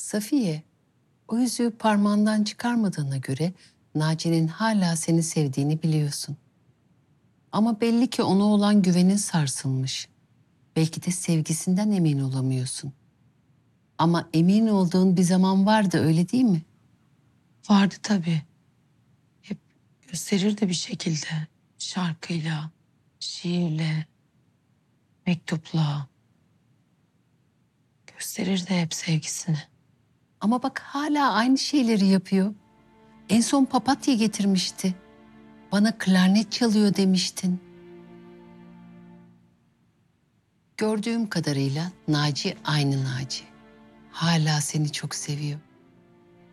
Safiye, o yüzüğü parmağından çıkarmadığına göre Naci'nin hala seni sevdiğini biliyorsun. Ama belli ki ona olan güvenin sarsılmış. Belki de sevgisinden emin olamıyorsun. Ama emin olduğun bir zaman vardı, öyle değil mi? Vardı tabii. Hep gösterirdi bir şekilde. Şarkıyla, şiirle, mektupla. Gösterirdi hep sevgisini. Ama bak hala aynı şeyleri yapıyor. En son papatya getirmişti. Bana klarnet çalıyor demiştin. Gördüğüm kadarıyla Naci aynı Naci. Hala seni çok seviyor.